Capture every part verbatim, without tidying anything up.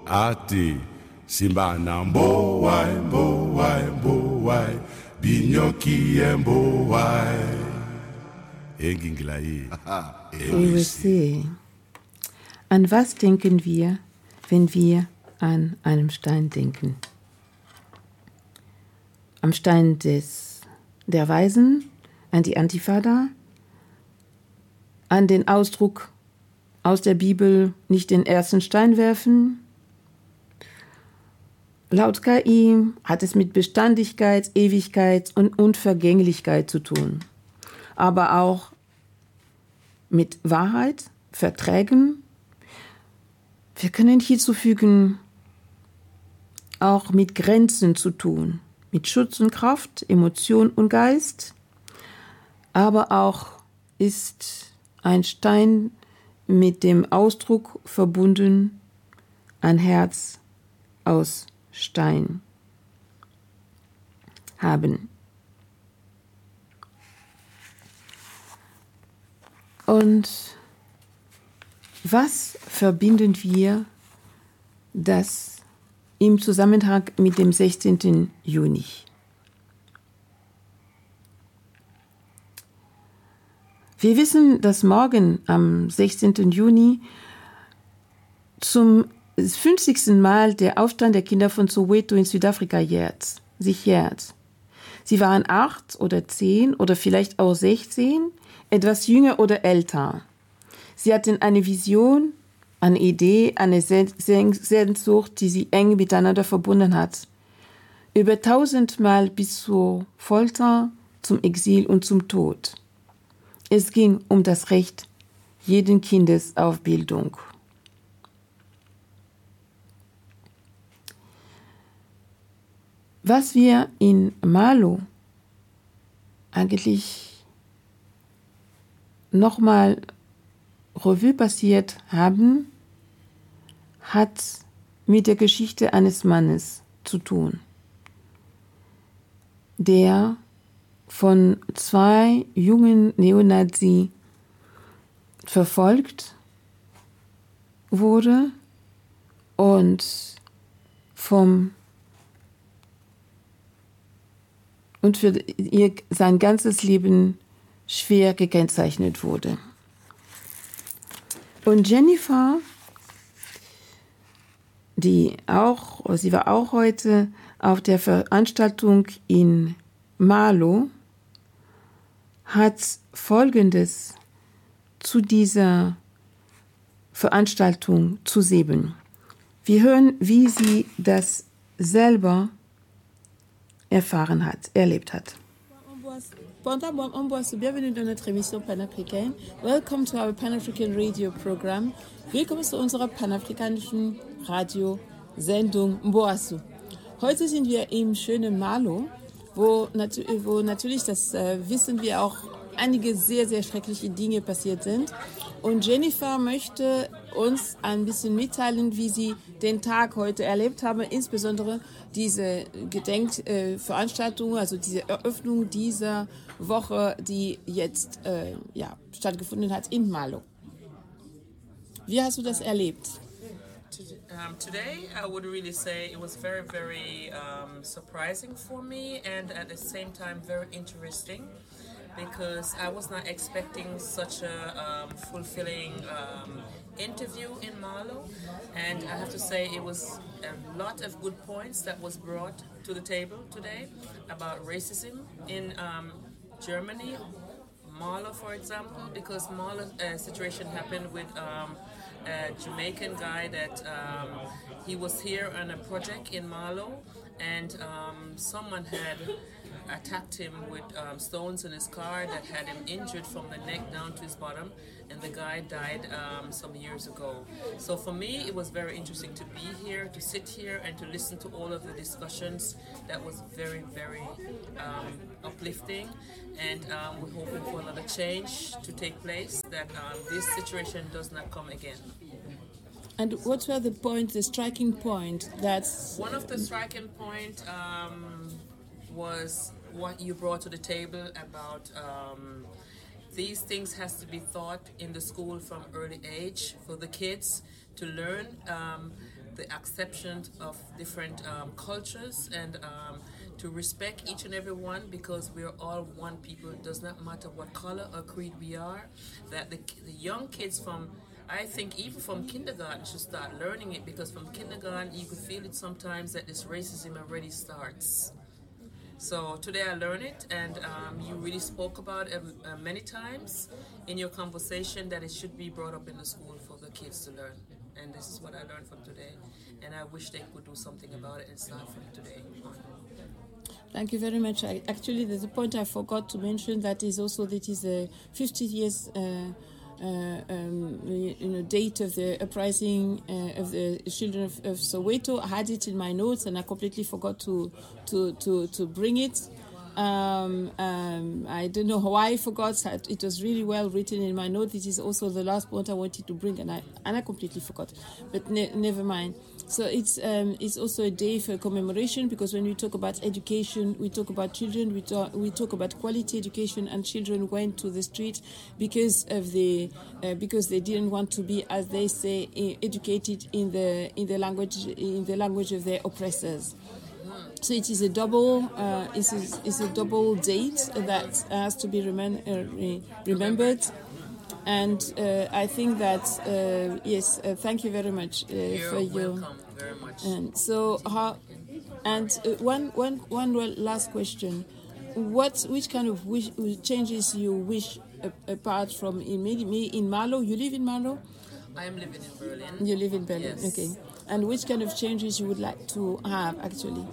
ati simbana mbowai mbowai mbowai binyoki mbowai engingila hii. We will see. An was denken wir, wenn wir an einem Stein denken? Am Stein des, der Weisen, an die Antifada, an den Ausdruck aus der Bibel, nicht den ersten Stein werfen. Laut K I hat es mit Beständigkeit, Ewigkeit und Unvergänglichkeit zu tun, aber auch mit Wahrheit, Verträgen. Wir können hinzufügen, auch mit Grenzen zu tun, mit Schutz und Kraft, Emotion und Geist, aber auch ist ein Stein mit dem Ausdruck verbunden, ein Herz aus Stein haben. Und was verbinden wir das im Zusammenhang mit dem sechzehnten Juni? Wir wissen, dass morgen am sechzehnten Juni zum fünfzigsten Mal der Aufstand der Kinder von Soweto in Südafrika jährt, sich jährt. Sie waren acht oder zehn oder vielleicht auch sechzehn, etwas jünger oder älter. Sie hatten eine Vision, eine Idee, eine Sehnsucht, die sie eng miteinander verbunden hat. Über tausendmal bis zur Folter, zum Exil und zum Tod. Es ging um das Recht jeden Kindes auf Bildung. Was wir in Malo eigentlich nochmal Revue passiert haben, hat mit der Geschichte eines Mannes zu tun, der von zwei jungen Neonazi verfolgt wurde und vom und für ihr sein ganzes Leben schwer gekennzeichnet wurde. Und Jennifer, die auch, sie war auch heute auf der Veranstaltung in Malo, hat Folgendes zu dieser Veranstaltung zu sehen. Wir hören, wie sie das selber erfahren hat, erlebt hat. Bienvenue dans notre émission panafricaine. Welcome to our Pan-African Radio Program. Willkommen zu unserer panafrikanischen Radiosendung Mboasu. Heute sind wir im schönen Malo, wo, natu- wo natürlich, das äh, wissen wir auch, einige sehr, sehr schreckliche Dinge passiert sind. Und Jennifer möchte uns ein bisschen mitteilen, wie sie den Tag heute erlebt haben, insbesondere diese Gedenkveranstaltung, äh, also diese Eröffnung dieser Woche, die jetzt äh, ja, stattgefunden hat in Malo. Wie hast du das erlebt? Um, today, I would really say it was very, very um, surprising for me and at the same time very interesting because I was not expecting such a um, fulfilling um, interview in Malo, and I have to say it was a lot of good points that was brought to the table today about racism in um, Germany, Malo for example, because Malo uh, situation happened with um, a Jamaican guy that um, he was here on a project in Malo, and um, someone had attacked him with um, stones in his car that had him injured from the neck down to his bottom, and the guy died um, some years ago. So for me, it was very interesting to be here, to sit here and to listen to all of the discussions. That was very, very um, uplifting, and um, we're hoping for another change to take place, that um, this situation does not come again. And what were the points, the striking point? That's one of the striking point um, was what you brought to the table about um, these things has to be taught in the school from early age for the kids to learn um, the acceptance of different um, cultures and um, to respect each and every one, because we are all one people. It does not matter what color or creed we are. That the, the young kids from, I think even from kindergarten should start learning it, because from kindergarten you could feel it sometimes that this racism already starts. So today I learned it, and um, you really spoke about it uh, many times in your conversation that it should be brought up in the school for the kids to learn. And this is what I learned from today, and I wish they could do something about it and start from today on. Thank you very much. I, actually, there's a point I forgot to mention, that is also that is a fifty years uh, uh, um, you know, date of the uprising uh, of the children of, of Soweto. I had it in my notes and I completely forgot to to to, to bring it. Um, um, I don't know why I forgot. It was really well written in my note. This is also the last point I wanted to bring, and I and I completely forgot. But ne- never mind. So it's um, it's also a day for commemoration, because when we talk about education, we talk about children. We talk we talk about quality education, and children went to the street because of the uh, because they didn't want to be, as they say, educated in the in the language in the language of their oppressors. So it is a double, uh, it's, a, it's a double date that has to be remem- uh, re- remembered, and uh, I think that uh, yes, uh, thank you very much uh, You're for your. welcome very much. And so how, and uh, one one one last question, what which kind of wish, changes you wish uh, apart from in maybe me in Malo? You live in Malo? I am living in Berlin. You live in Berlin, Yes. okay. And which kind of changes you would like to have actually?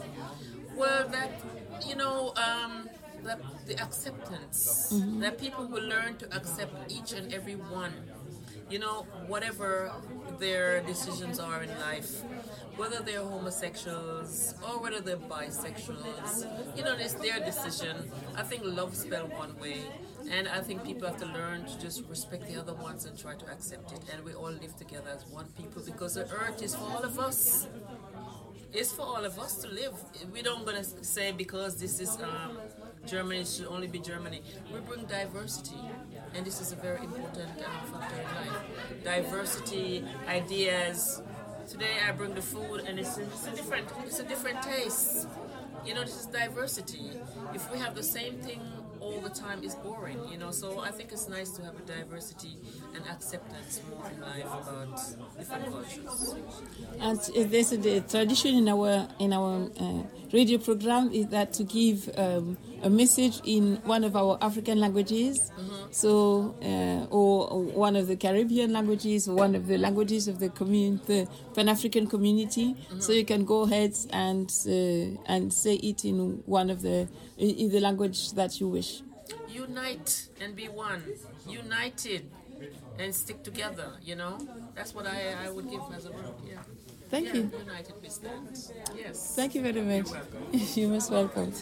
Well, that, you know, um, the, the acceptance, mm-hmm. that people will learn to accept each and every one, you know, whatever their decisions are in life, whether they're homosexuals or whether they're bisexuals, you know, it's their decision. I think love spelled one way, and I think people have to learn to just respect the other ones and try to accept it, and we all live together as one people, because the earth is for all of us. It's for all of us to live. We don't gonna say because this is um, Germany, it should only be Germany. We bring diversity, and this is a very important um, factor in life. Diversity, ideas. Today I bring the food, and it's a, it's a different, it's a different taste. You know, this is diversity. If we have the same thing all the time, it's boring. You know, so I think it's nice to have a diversity and acceptance more in life about different cultures. And uh, there's a the tradition in our in our uh, radio program is that to give um, a message in one of our African languages, mm-hmm. so uh, or, or one of the Caribbean languages, or one of the languages of the commun- the Pan-African community. Mm-hmm. So you can go ahead and uh, and say it in one of the in the language that you wish. Unite and be one. United and stick together, you know? That's what I, I would give as a word, yeah. Thank yeah, you. United we stand. Yes. Thank you very much. You're welcome. You're most welcome.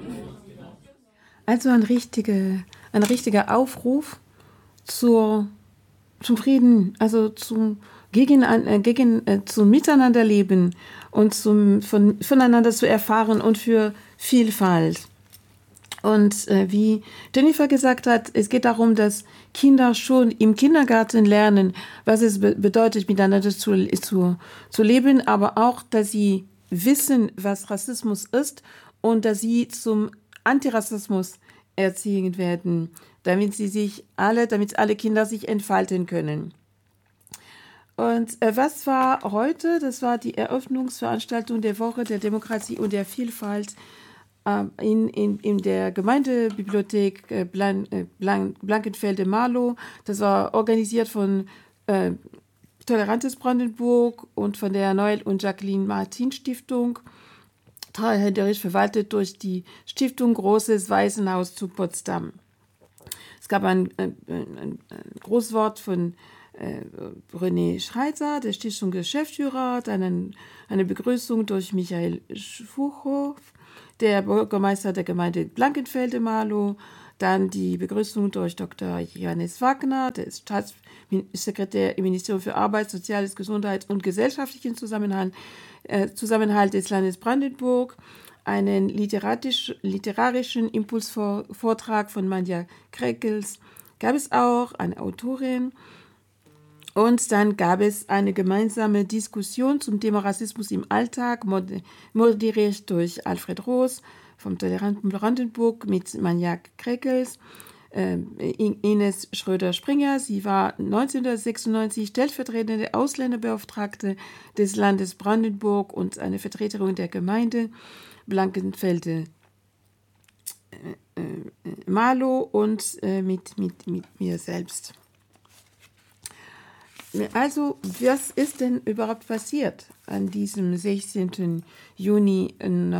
Also ein, richtige, ein richtiger Aufruf zur, zum Frieden, also zum, gegen, äh, gegen, äh, zum Miteinanderleben und zum, von, voneinander zu erfahren und für Vielfalt. Und äh, wie Jennifer gesagt hat, es geht darum, dass Kinder schon im Kindergarten lernen, was es be- bedeutet, miteinander zu, zu, zu leben, aber auch, dass sie wissen, was Rassismus ist und dass sie zum Antirassismus erziehen werden, damit sie sich alle, damit alle Kinder sich entfalten können. Und äh, was war heute? Das war die Eröffnungsveranstaltung der Woche der Demokratie und der Vielfalt In, in, in der Gemeindebibliothek äh, Blan, äh, Blan, Blankenfelde-Marlow. Das war organisiert von äh, Tolerantes Brandenburg und von der Noel und Jacqueline Martin Stiftung. Treuhänderisch verwaltet durch die Stiftung Großes Waisenhaus zu Potsdam. Es gab ein, ein, ein, ein Großwort von äh, René Schreizer, der Stiftungsgeschäftsführer, dann ein, eine Begrüßung durch Michael Schwuchow, der Bürgermeister der Gemeinde Blankenfelde-Marlow, dann die Begrüßung durch Doktor Johannes Wagner, der ist Staatssekretär im Ministerium für Arbeit, Soziales, Gesundheit und gesellschaftlichen Zusammenhalt, äh, Zusammenhalt des Landes Brandenburg. einen literarisch, literarischen Impulsvortrag von Manja Krekels, gab es auch eine Autorin und dann gab es eine gemeinsame Diskussion zum Thema Rassismus im Alltag, moderiert durch Alfred Roos vom Toleranten Brandenburg mit Manja Krekels, äh, Ines Schröder-Springer. Sie war neunzehnhundertsechsundneunzig stellvertretende Ausländerbeauftragte des Landes Brandenburg und eine Vertreterin der Gemeinde Blankenfelde äh, äh, Malo und äh, mit, mit, mit mir selbst. Also, was ist denn überhaupt passiert an diesem sechzehnten Juni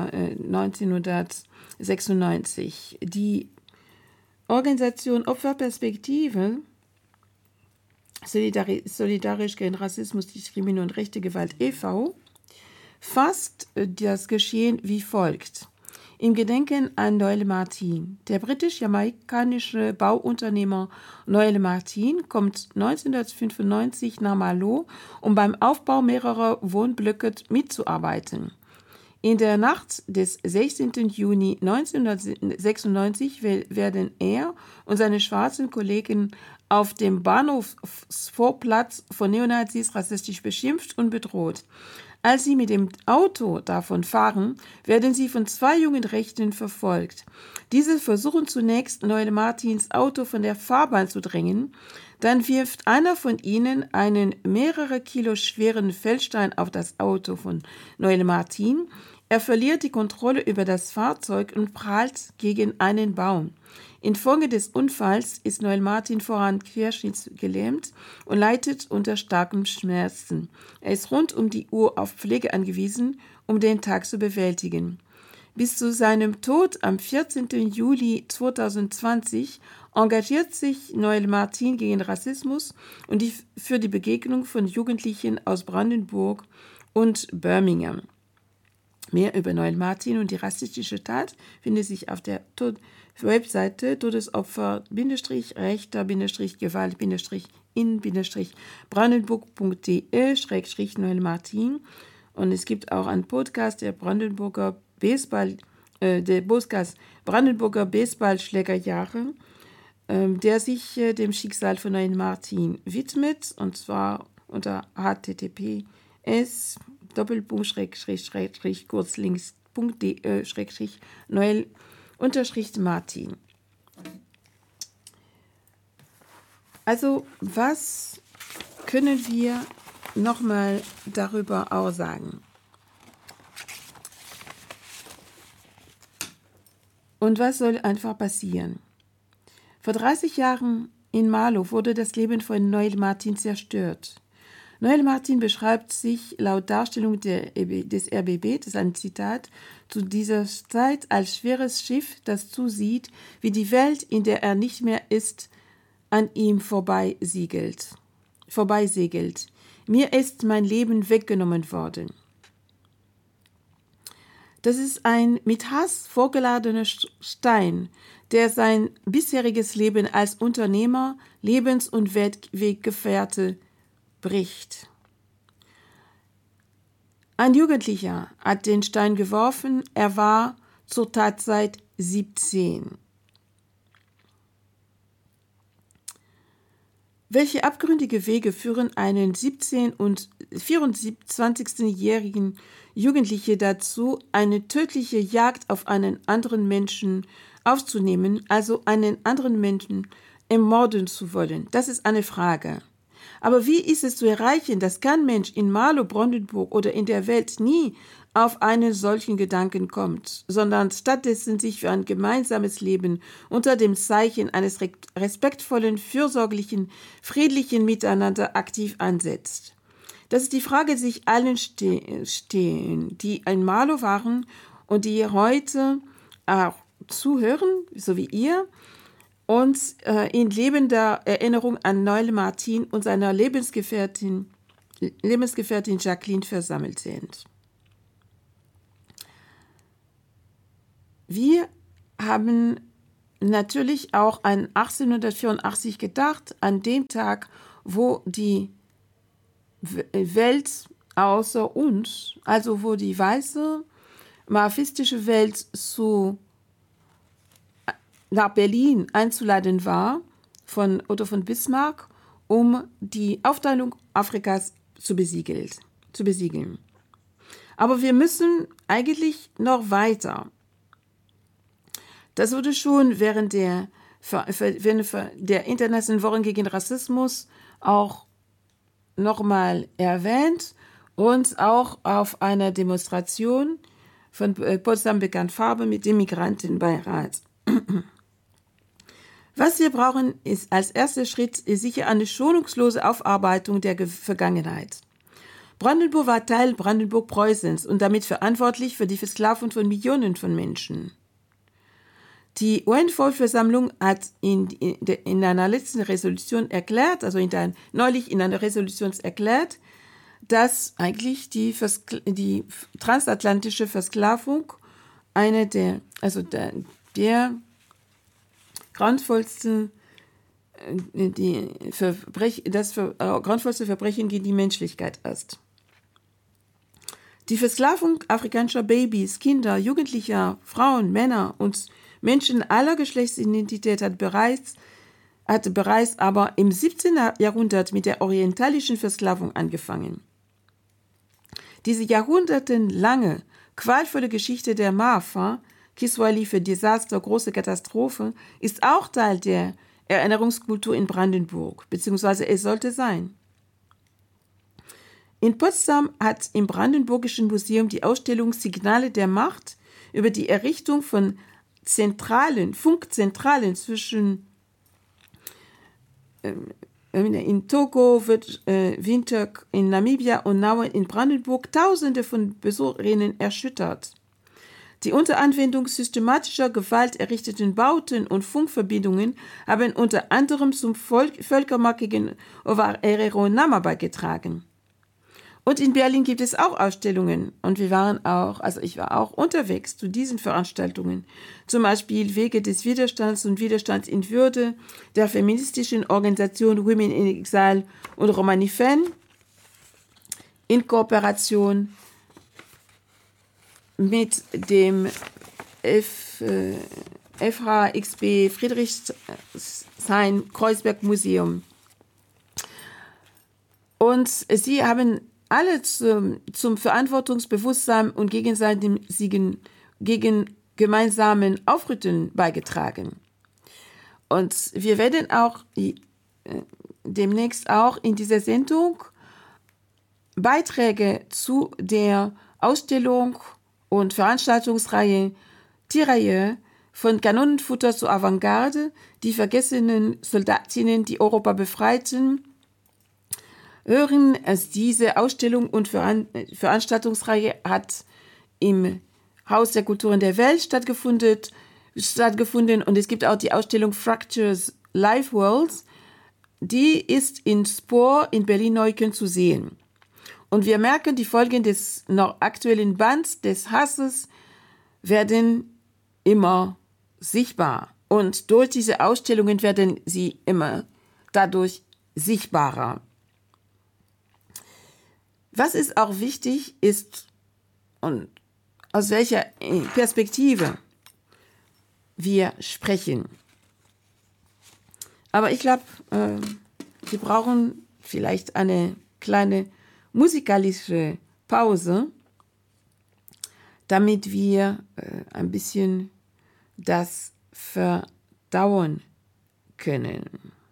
neunzehnhundertsechsundneunzig? Die Organisation Opferperspektive, Solidari- Solidarisch gegen Rassismus, Diskriminierung und rechte Gewalt e V fasst das Geschehen wie folgt. Im Gedenken an Noel Martin. Der britisch-jamaikanische Bauunternehmer Noel Martin kommt neunzehnhundertfünfundneunzig nach Malo, um beim Aufbau mehrerer Wohnblöcke mitzuarbeiten. In der Nacht des sechzehnten Juni neunzehnhundertsechsundneunzig werden er und seine schwarzen Kollegen auf dem Bahnhofsvorplatz von Neonazis rassistisch beschimpft und bedroht. Als sie mit dem Auto davon fahren, werden sie von zwei jungen Rechten verfolgt. Diese versuchen zunächst, Noel Martins Auto von der Fahrbahn zu drängen. Dann wirft einer von ihnen einen mehrere Kilo schweren Feldstein auf das Auto von Noel Martin. Er verliert die Kontrolle über das Fahrzeug und prallt gegen einen Baum. Infolge des Unfalls ist Noel Martin voran querschnittsgelähmt und leidet unter starken Schmerzen. Er ist rund um die Uhr auf Pflege angewiesen, um den Tag zu bewältigen. Bis zu seinem Tod am vierzehnten Juli zweitausendzwanzig engagiert sich Noel Martin gegen Rassismus und die, für die Begegnung von Jugendlichen aus Brandenburg und Birmingham. Mehr über Noel Martin und die rassistische Tat findet sich auf der Tod- Webseite todesopfer-gewalt-in-brandenburg.de schrägstrich Noel Martin. Und es gibt auch einen Podcast der Brandenburger Baseball, äh, der Podcast Brandenburger Baseballschlägerjahre, äh, der sich äh, dem Schicksal von Noel Martin widmet, und zwar unter h t t p s doppelpunkt schrägstrich schrägstrich kurzlinks.de schrägstrich Noel Unterschrift Martin. Also, was können wir nochmal darüber aussagen? Und was soll einfach passieren? Vor dreißig Jahren in Malo wurde das Leben von Noel Martin zerstört. Noel Martin beschreibt sich laut Darstellung der, des R B B, das ist ein Zitat, zu dieser Zeit als schweres Schiff, das zusieht, wie die Welt, in der er nicht mehr ist, an ihm vorbeisegelt. vorbeisegelt. Mir ist mein Leben weggenommen worden. Das ist ein mit Hass vorgeladener Stein, der sein bisheriges Leben als Unternehmer, Lebens- und Weggefährte bricht. Ein Jugendlicher hat den Stein geworfen, er war zur Tatzeit siebzehn. Welche abgründige Wege führen einen siebzehn- und vierundzwanzigjährigen Jugendliche dazu, eine tödliche Jagd auf einen anderen Menschen aufzunehmen, also einen anderen Menschen ermorden zu wollen? Das ist eine Frage. Aber wie ist es zu erreichen, dass kein Mensch in Malo, Brandenburg oder in der Welt nie auf einen solchen Gedanken kommt, sondern stattdessen sich für ein gemeinsames Leben unter dem Zeichen eines respektvollen, fürsorglichen, friedlichen Miteinander aktiv ansetzt? Das ist die Frage, die sich allen ste- stehen, die in Malo waren und die heute auch zuhören, so wie ihr, und äh, in lebender Erinnerung an Noel Martin und seiner Lebensgefährtin, Lebensgefährtin Jacqueline versammelt sind. Wir haben natürlich auch an achtzehnhundertvierundachtzig gedacht, an dem Tag, wo die Welt außer uns, also wo die weiße maoistische Welt zu, nach Berlin einzuladen war, von Otto von Bismarck, um die Aufteilung Afrikas zu besiegeln. Zu besiegeln. Aber wir müssen eigentlich noch weiter. Das wurde schon während der, der Internationalen Wochen gegen Rassismus auch nochmal erwähnt und auch auf einer Demonstration von Potsdam bekannt Farbe mit dem Migrantenbeirat. Was wir brauchen, ist als erster Schritt ist sicher eine schonungslose Aufarbeitung der Vergangenheit. Brandenburg war Teil Brandenburg-Preußens und damit verantwortlich für die Versklavung von Millionen von Menschen. Die U N-Vollversammlung hat in, in, in einer letzten Resolution erklärt, also in der, neulich in einer Resolution erklärt, dass eigentlich die, Verskla- die transatlantische Versklavung eine der, also der, der grauenvollsten, die Verbrech, das für, äh, grauenvollste Verbrechen gegen die Menschlichkeit ist. Die Versklavung afrikanischer Babys, Kinder, Jugendlicher, Frauen, Männer und Menschen aller Geschlechtsidentität hat bereits, hat bereits aber im siebzehnten Jahrhundert mit der orientalischen Versklavung angefangen. Diese jahrhundertelange, qualvolle Geschichte der Maafa, Kiswahili für Desaster, große Katastrophe, ist auch Teil der Erinnerungskultur in Brandenburg, beziehungsweise es sollte sein. In Potsdam hat im Brandenburgischen Museum die Ausstellung Signale der Macht über die Errichtung von Zentralen, Funkzentralen zwischen äh, in Togo, äh, Windhoek in Namibia und Nauen in Brandenburg Tausende von Besucherinnen erschüttert. Die unter Anwendung systematischer Gewalt errichteten Bauten und Funkverbindungen haben unter anderem zum Volk- Völkermord gegen Ovaherero Nama beigetragen. Und in Berlin gibt es auch Ausstellungen und wir waren auch, also ich war auch unterwegs zu diesen Veranstaltungen. Zum Beispiel Wege des Widerstands und Widerstands in Würde der feministischen Organisation Women in Exile und Romanifen in Kooperation mit dem F, äh, F H X B Friedrichshain-Kreuzberg-Museum. Und sie haben alle zum, zum Verantwortungsbewusstsein und gegenseitigen, gegen gemeinsamen Aufrütteln beigetragen. Und wir werden auch äh, demnächst auch in dieser Sendung Beiträge zu der Ausstellung und Veranstaltungsreihe Tirailleurs von Kanonenfutter zur Avantgarde, die vergessenen Soldatinnen, die Europa befreiten, hören, dass diese Ausstellung und Veran- Veranstaltungsreihe hat im Haus der Kulturen der Welt stattgefunden, stattgefunden und es gibt auch die Ausstellung Fractures Life Worlds, die ist in Spoor in Berlin-Neukölln zu sehen. Und wir merken, die Folgen des noch aktuellen Bands des Hasses werden immer sichtbar. Und durch diese Ausstellungen werden sie immer dadurch sichtbarer. Was ist auch wichtig ist, und aus welcher Perspektive wir sprechen. Aber ich glaube, äh, wir brauchen vielleicht eine kleine musikalische Pause, damit wir äh, ein bisschen das verdauen können.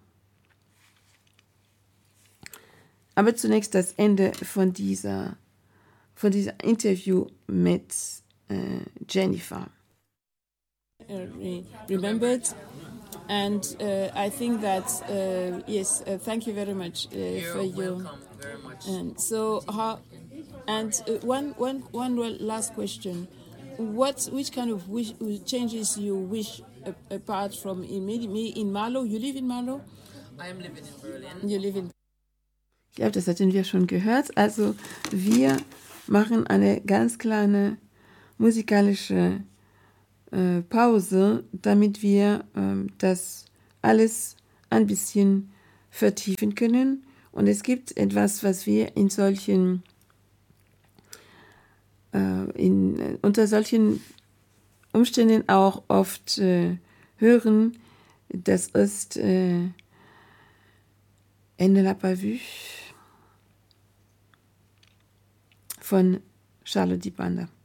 Aber zunächst das Ende von dieser, von dieser Interview mit äh, Jennifer. Uh, remembered, and uh, I think that uh, yes, uh, thank you very much uh, You're for your. welcome very much. And so how, and uh, one one one last question: what which kind of wish, changes you wish uh, apart from in me in Marlow? You live in Marlow. I am living in Berlin. You live in. Ich glaube, das hatten wir schon gehört. Also wir machen eine ganz kleine musikalische äh, Pause, damit wir äh, das alles ein bisschen vertiefen können. Und es gibt etwas, was wir in solchen äh, in, äh, unter solchen Umständen auch oft äh, hören. Das ist äh, Elle ne l'a pas vu von Charlotte Dibanda.